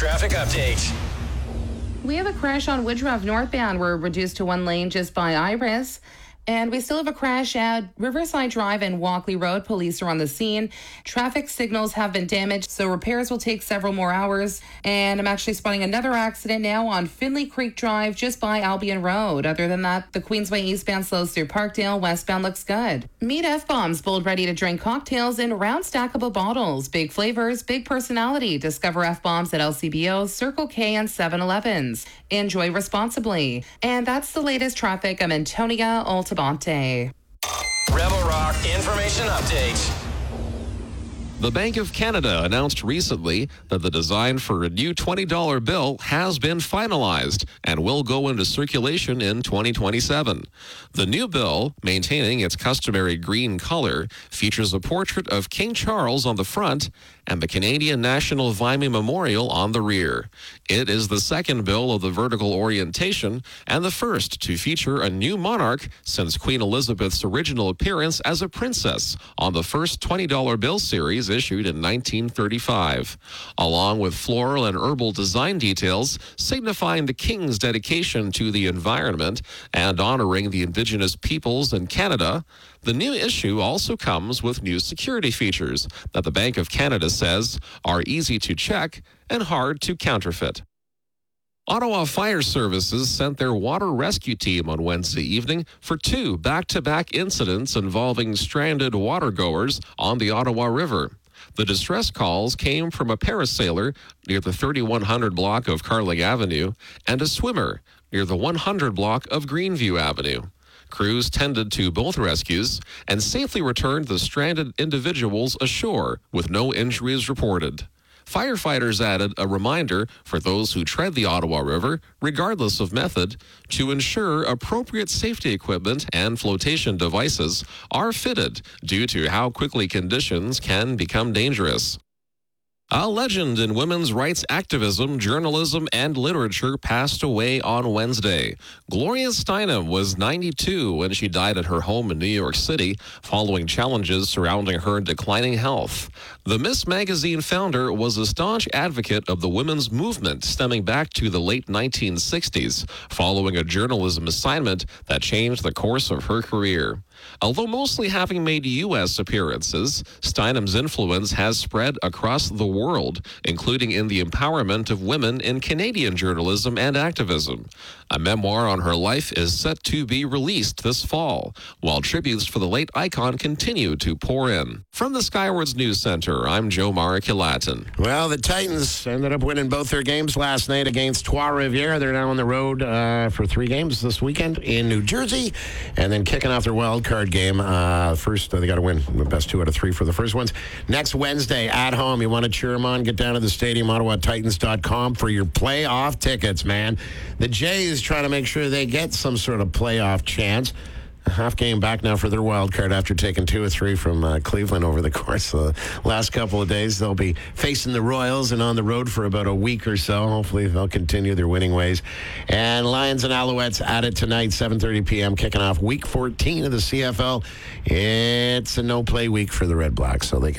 traffic update. We have a crash on Woodruff northbound. We're reduced to one lane just by Iris. And we still have a crash at Riverside Drive and Walkley Road. Police are on the scene. Traffic signals have been damaged, so repairs will take several more hours. And I'm actually spotting another accident now on Finley Creek Drive just by Albion Road. Other than that, the Queensway eastbound slows through Parkdale. Westbound looks good. Meet F-Bombs, bold ready to drink cocktails in round stackable bottles. Big flavors, big personality. Discover F-Bombs at LCBO, Circle K, and 7-Elevens. Enjoy responsibly. And that's the latest traffic. I'm Antonia Altabonte. Rebel Rock Information Update. The Bank of Canada announced recently that the design for a new $20 bill has been finalized and will go into circulation in 2027. The new bill, maintaining its customary green color, features a portrait of King Charles on the front and the Canadian National Vimy Memorial on the rear. It is the second bill of the vertical orientation and the first to feature a new monarch since Queen Elizabeth's original appearance as a princess on the first $20 bill series issued in 1935, along with floral and herbal design details signifying the King's dedication to the environment and honoring the Indigenous peoples in Canada. The new issue also comes with new security features that the Bank of Canada says are easy to check and hard to counterfeit. Ottawa Fire Services sent their water rescue team on Wednesday evening for two back-to-back incidents involving stranded watergoers on the Ottawa River. The distress calls came from a parasailer near the 3100 block of Carling Avenue and a swimmer near the 100 block of Greenview Avenue. Crews tended to both rescues and safely returned the stranded individuals ashore with no injuries reported. Firefighters added a reminder for those who tread the Ottawa River, regardless of method, to ensure appropriate safety equipment and flotation devices are fitted due to how quickly conditions can become dangerous. A legend in women's rights activism, journalism, and literature passed away on Wednesday. Gloria Steinem was 92 when she died at her home in New York City following challenges surrounding her declining health. The Miss Magazine founder was a staunch advocate of the women's movement stemming back to the late 1960s, following a journalism assignment that changed the course of her career. Although mostly having made U.S. appearances, Steinem's influence has spread across the world, including in the empowerment of women in Canadian journalism and activism. A memoir on her life is set to be released this fall, while tributes for the late icon continue to pour in. From the Skywards News Center, I'm Joe Mariculatin. Well, the Titans ended up winning both their games last night against Trois-Rivières. They're now on the road for 3 games this weekend in New Jersey, and then kicking off their wild card game. First, they got to win the best 2 out of 3 for the first ones. Next Wednesday at home, you want to cheer them on, get down to the stadium, OttawaTitans.com for your playoff tickets, man. The Jays trying to make sure they get some sort of playoff chance. A half game back now for their wild card after taking 2 or 3 from Cleveland over the course of the last couple of days. They'll be facing the Royals and on the road for about a week or so. Hopefully they'll continue their winning ways. And Lions and Alouettes at it tonight, 7:30 p.m., kicking off week 14 of the CFL. It's a no-play week for the Red Blacks, so they can